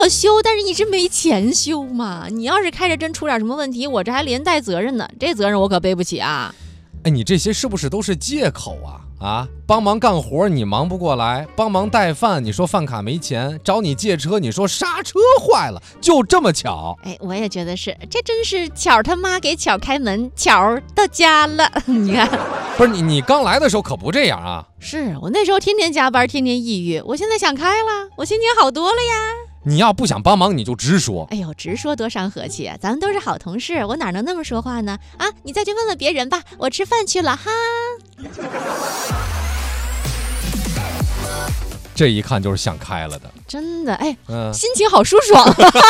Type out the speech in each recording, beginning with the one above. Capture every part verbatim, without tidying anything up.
要修，但是一直没钱修嘛。你要是开着真出点什么问题，我这还连带责任呢，这责任我可背不起啊。 哎，你这些是不是都是借口啊？啊，帮忙干活你忙不过来，帮忙带饭你说饭卡没钱，找你借车你说刹车坏了，就这么巧。 哎，我也觉得是，这真是巧他妈给巧开门，巧到家了。你看， 不是你你刚来的时候可不这样啊。 是我那时候天天加班，天天抑郁，我现在想开了，我心情好多了呀。 你要不想帮忙你就直说。 哎呦，直说多伤和气啊！咱们都是好同事，我哪能那么说话呢？啊，你再去问问别人吧，我吃饭去了哈。 这一看就是想开了的， 真的，哎， 嗯， 心情好舒爽，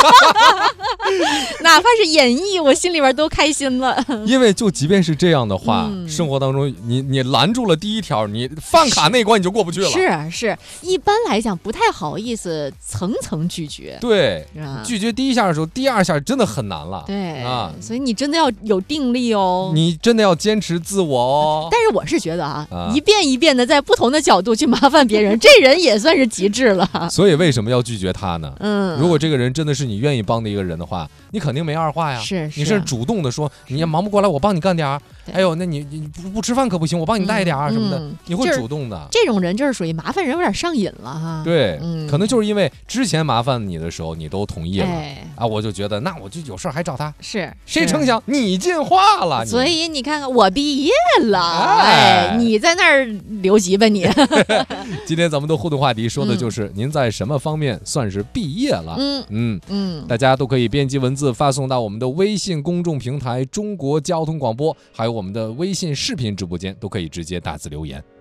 哪怕是演绎，我心里边都开心了。 因为就即便是这样的话， 嗯、 生活当中你你拦住了第一条，你饭卡那关你就过不去了。 是是，一般来讲不太好意思层层拒绝。 对，拒绝第一下的时候，第二下真的很难了。 对啊， 所以你真的要有定力哦， 你真的要坚持自我哦。 但是我是觉得啊， 啊一遍一遍的在不同的角度去麻烦别人，这人也算是极致了。 所以为什么要拒绝他呢？ 嗯， 如果这个人真的是你愿意帮的一个人的话，你肯定没二话呀。 是，是你是主动的说，你也忙不过来，我帮你干点儿。哎呦，那你你不不吃饭可不行，我帮你带一点儿、嗯、什么的、嗯，你会主动的、就是。 这种人就是属于麻烦人有点上瘾了哈。 对、 嗯， 可能就是因为之前麻烦你的时候你都同意了、 哎、 啊，我就觉得那我就有事还找他。 是， 谁成想你进化了。 所以你看看我毕业了，哎，哎你在那儿留级吧你。 今天咱们的互动话题说的就是您在什么方面算是毕业了？ 嗯嗯嗯， 大家都可以编辑文字发送到我们的微信公众平台中国交通广播，还有我们的微信视频直播间，都可以直接打字留言。